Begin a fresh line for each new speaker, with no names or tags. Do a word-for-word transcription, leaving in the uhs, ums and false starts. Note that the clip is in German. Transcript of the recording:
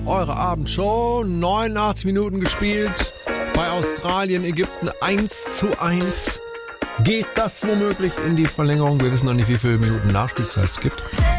eure Abendshow. neunundachtzig Minuten gespielt. Bei Australien, Ägypten eins zu eins. Geht das womöglich in die Verlängerung? Wir wissen noch nicht, wie viele Minuten Nachspielzeit es gibt.